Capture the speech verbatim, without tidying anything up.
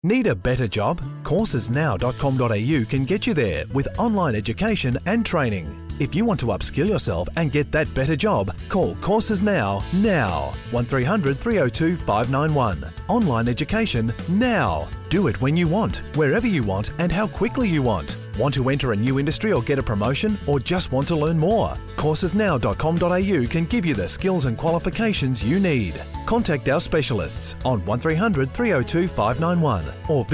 Need a better job? courses now dot com dot a u can get you there with online education and training. If you want to upskill yourself and get that better job, call Courses Now, now. one three hundred three oh two five nine one. Online education now. Do it when you want, wherever you want and how quickly you want. Want to enter a new industry or get a promotion, or just want to learn more? courses now dot com dot a u can give you the skills and qualifications you need. Contact our specialists on one three hundred three oh two five nine one or